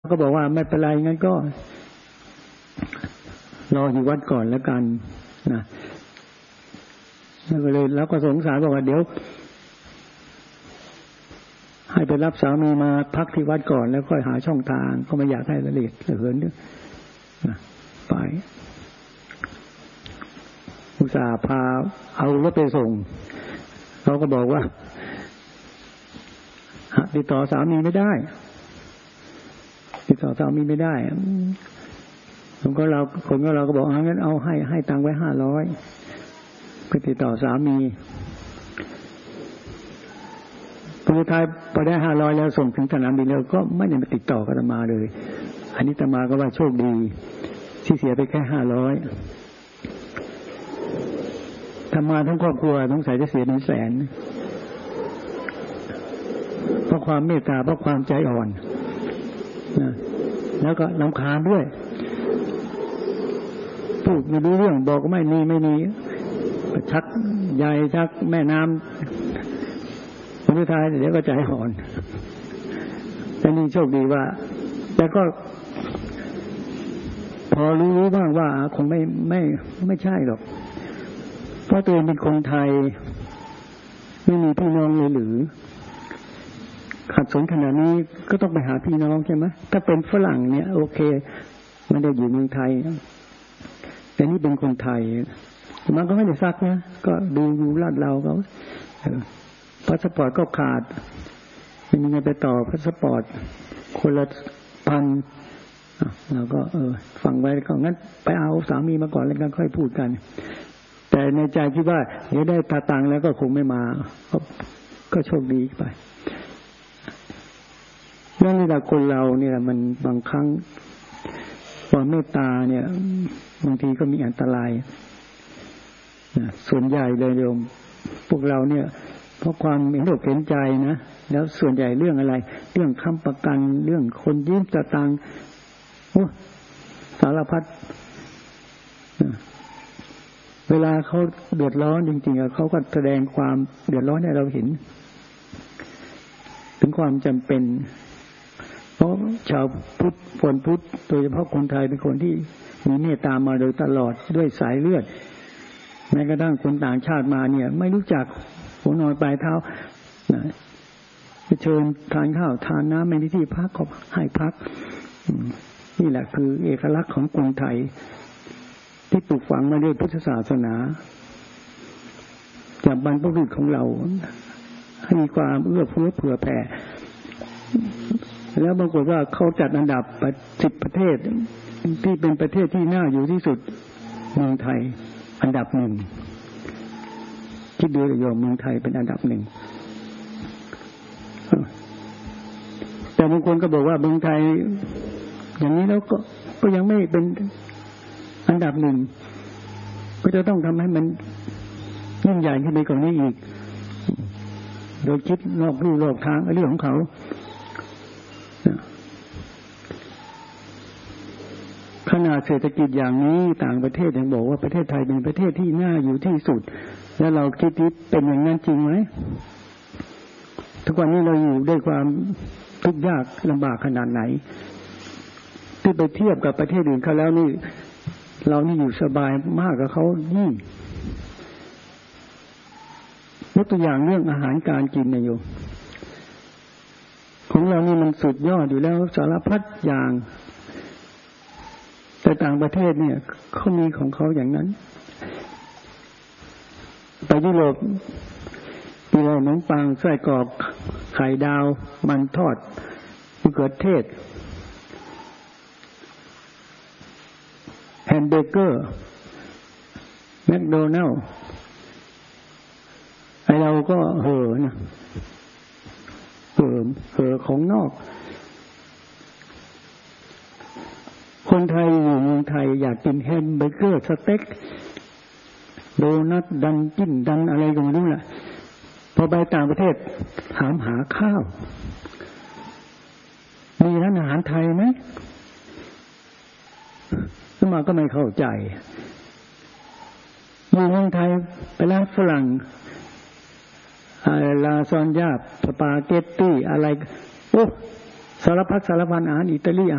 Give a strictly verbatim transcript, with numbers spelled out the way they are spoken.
ก็บอกว่าไม่เป็นไรงั้นก็รออยู่วัดก่อนแล้วกันนะแล้วก็เลยแล้วก็สงสารบอกว่าเดี๋ยวให้ไปรับสามีมาพักที่วัดก่อนแล้วค่อยหาช่องทางก็ไม่อยากให้ละเอียดละเหินนะไปอุตส่าห์พาเอารถไปส่งเขาก็บอกว่าติดต่อสามีไม่ได้ติดต่อสามีไม่ได้คนก็เราคนก็เราก็บอกงั้นเอาให้ให้ตังค์ไว้ห้าร้อยไปติดต่อสามีสุดท้ายพอได้ห้าร้อยแล้วส่งถึงสนามบินแล้วก็ไม่ได้มาติดต่อกับอาตมาเลยอันนี้อาตมาก็ว่าโชคดีที่เสียไปแค่ห้าร้อยทำงานทั้งครอบครัวต้องใส่จะเสียเป็นแสนเพราะความเมตตาเพราะความใจอ่อนนะแล้วก็รำคาญด้วยพูดไม่รู้เรื่องบอกก็ไม่มีไม่มีชักใหญ่ชักแม่น้ำสุดท้ายเดี๋ยวก็ใจอ่อนแต่นี่โชคดีว่าแต่ก็พอรู้รู้บ้างว่าคงไม่ไม่ไม่ใช่หรอกเพราะตัวเองเป็นคนไทยไม่มีพี่น้องเลยหรือขัดสนขนาดนี้ก็ต้องไปหาพี่น้องใช่ไหมถ้าเป็นฝรั่งเนี่ยโอเคไม่ได้อยู่เมืองไทยแต่นี่เป็นคนไทยมันก็ไม่ได้ซักนะก็ดูดูลาดเราเขาพาสปอร์ตก็ขาดไม่มีเงินไปต่อพาสปอร์ตคนละพันเราก็เออฟังไว้ก็งั้นไปเอาสามีมาก่อนแล้วกันค่อยพูดกันแต่ในใจคิดว่าเดี๋ยวได้ตาตังแล้วก็คงไม่มาก็โชคดีไปเรื่องนี้แหละคนเราเนี่ยมันบางครั้งความเมตตาเนี่ยบางทีก็มีอันตรายส่วนใหญ่เลยโยมพวกเราเนี่ยเพราะความเห็นอกเห็นใจนะแล้วส่วนใหญ่เรื่องอะไรเรื่องค้ำประกันเรื่องคนยืมตาตังโอ้สารพัดเวลาเขาเดือดร้อนจริงๆเขาก็แสดงความเดือดร้อนให้เราเห็นถึงความจำเป็นเพราะชาวพุทธคนพุทธโดยเฉพาะคนไทยเป็นคนที่มีเมตตามาโดยตลอดด้วยสายเลือดแม้กระทั่งคนต่างชาติมาเนี่ยไม่รู้จักหัวนอนปลายเท้านะเชิญทานข้าวทานน้ำไม่มีที่พักก็ให้พักนี่แหละคือเอกลักษณ์ของคนไทยที่ปลูกฝังมาด้วยพุทธศาสนาจากบรรพบุรุษของเราให้มีความเอื้อเฟื้อเผื่อแผ่แล้วปรากฏว่าเขาจัดอันดับสิบประเทศที่เป็นประเทศที่น่าอยู่ที่สุดเมืองไทยอันดับหนึ่งคิดดูเลยโยมเมืองไทยเป็นอันดับหนึ่งแต่บางคนก็บอกว่าเมืองไทยอย่างนี้แล้วก็ก็ยังไม่เป็นอันดับหนึ่งก็จะต้องทำให้มันยิ่งใหญ่ขึ้นไปกว่านี้อีกโดยคิดรอบรู้รอบทางเรื่องของเขาขนาดเศรษฐกิจอย่างนี้ต่างประเทศยังบอกว่าประเทศไทยเป็นประเทศที่น่าอยู่ที่สุดแล้วเราคิดว่าเป็นอย่างนั้นจริงไหมทุกวันนี้เราอยู่ด้วยความทุกข์ยากลำบากขนาดไหนที่ไปเทียบกับประเทศอื่นเขาแล้วนี่เรานี่อยู่สบายมากกว่าเขายิ่งยกตัวอย่างเรื่องอาหารการกินนะโยมของเรานี่มันสุดยอดอยู่แล้วสารพัดอย่างแต่ต่างประเทศเนี่ยเขามีของเขาอย่างนั้นไปยุโรปมีอะไรขนมปังไส้กรอกไข่ดาวมันทอดมะเขือเทศแฮมเบอร์เกอร์แมคโดนัลด์ไอเราก็เห่อนะเห่อเห่อของนอกคนไทยอยู่เมืองไทยอยากกินแฮมเบอร์เกอร์สเต็กโดนัทดันจิ้นดันอะไรก็ไม่รู้แหละพอไปต่างประเทศถามหาข้าวมีร้านอาหารไทยไหมสมาก็ไม่เข้าใจมาเมืองไทยไปร้านฝรั่งลาซานญ่าสปาเกตตี้อะไรโอ้สารพัดสารพันอาหารอิตาลี